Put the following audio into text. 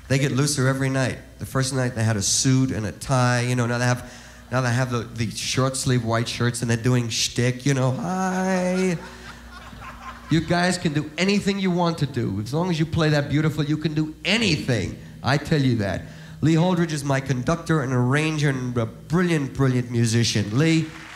They get looser every night. The first night they had a suit and a tie. You know, now they have the short sleeve white shirts and they're doing shtick. You know, hi. You guys can do anything you want to do. As long as you play that beautiful, you can do anything. I tell you that. Lee Holdridge is my conductor and arranger and a brilliant, brilliant musician. Lee,